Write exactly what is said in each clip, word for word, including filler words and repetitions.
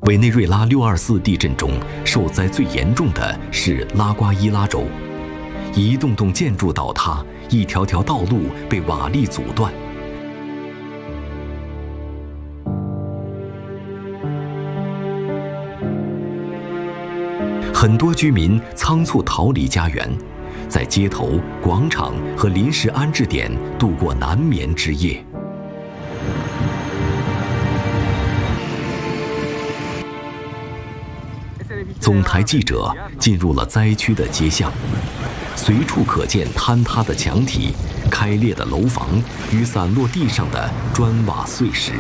委内瑞拉六二四地震中受灾最严重的是拉瓜伊拉州，一栋栋建筑倒塌，一条条道路被瓦砾阻断。很多居民仓促逃离家园，在街头、广场和临时安置点度过难眠之夜。总台记者进入了灾区的街巷，随处可见坍塌的墙体、开裂的楼房与散落地上的砖瓦碎石。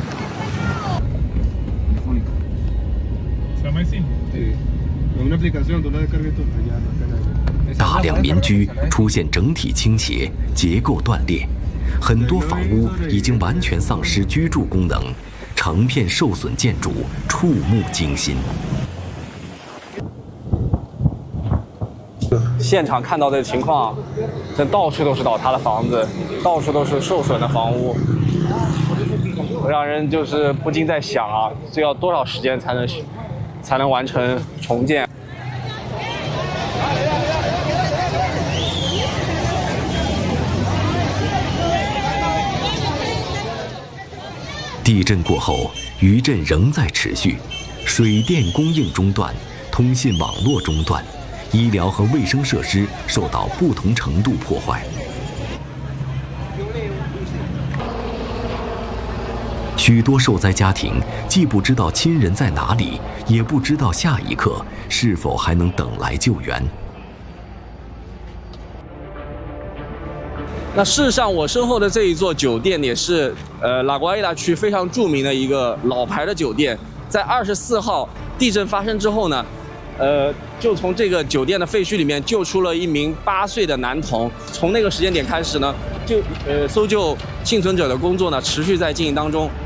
大量民居出现整体倾斜、结构断裂，很多房屋已经完全丧失居住功能，成片受损建筑触目惊心。 现场看到的情况，这到处都是倒塌的房子，到处都是受损的房屋，让人就是不禁在想啊，这要多少时间才能才能完成重建？ 地震过后，余震仍在持续，水电供应中断，通信网络中断。医疗和卫生设施受到不同程度破坏。许多受灾家庭既不知道亲人在哪里，也不知道下一刻是否还能等来救援。 那事实上，我身后的这一座酒店也是呃拉瓜伊拉区非常著名的一个老牌的酒店。在二十四号地震发生之后呢，呃，就从这个酒店的废墟里面救出了一名八岁的男童。从那个时间点开始呢，就呃搜救幸存者的工作呢持续在进行当中。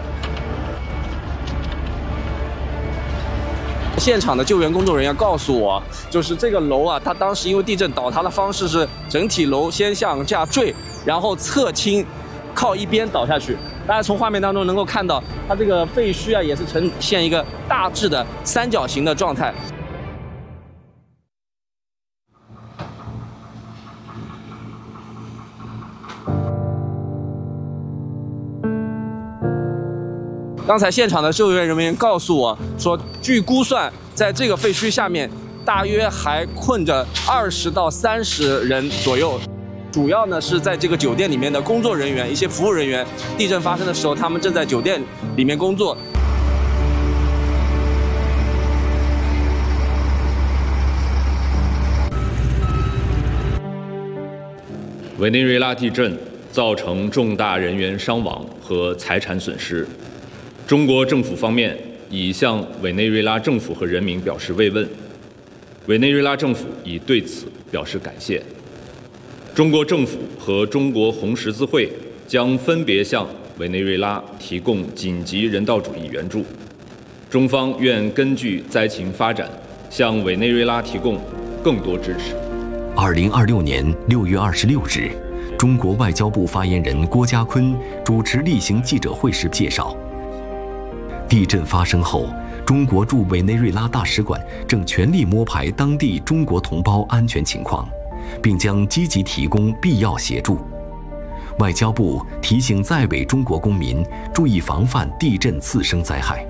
现场的救援工作人员告诉我，就是这个楼啊，它当时因为地震倒塌的方式是整体楼先向下坠，然后侧倾，靠一边倒下去。大家从画面当中能够看到，它这个废墟啊也是呈现一个大致的三角形的状态。刚才现场的救援人员告诉我说，据估算，在这个废墟下面，大约还困着二十到三十人左右。主要呢是在这个酒店里面的工作人员、一些服务人员。地震发生的时候，他们正在酒店里面工作。 委内瑞拉地震造成重大人员伤亡和财产损失。中国政府方面已向委内瑞拉政府和人民表示慰问，委内瑞拉政府已对此表示感谢。中国政府和中国红十字会将分别向委内瑞拉提供紧急人道主义援助。中方愿根据灾情发展，向委内瑞拉提供更多支持。 二零二六年六月二十六日，中国外交部发言人郭家坤主持例行记者会时介绍，地震发生后，中国驻委内瑞拉大使馆正全力摸排当地中国同胞安全情况，并将积极提供必要协助。外交部提醒在委中国公民注意防范地震次生灾害。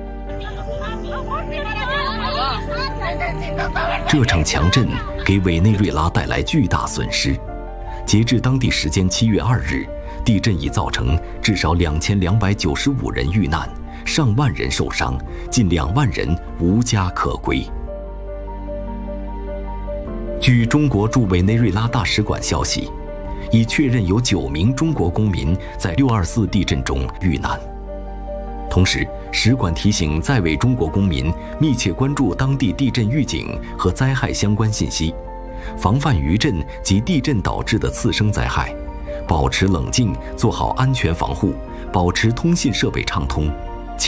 这场强震给委内瑞拉带来巨大损失。截至当地时间七月二日，地震已造成至少两千两百九十五人遇难，上万人受伤，近两万人无家可归。据中国驻委内瑞拉大使馆消息，已确认有九名中国公民在六二四地震中遇难。同时，使馆提醒在委中国公民密切关注当地地震预警和灾害相关信息，防范余震及地震导致的次生灾害，保持冷静，做好安全防护，保持通信设备畅通。